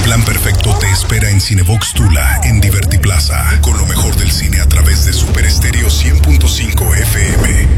Plan perfecto te espera en Cinebox Tula, en Divertiplaza, con lo mejor del cine a través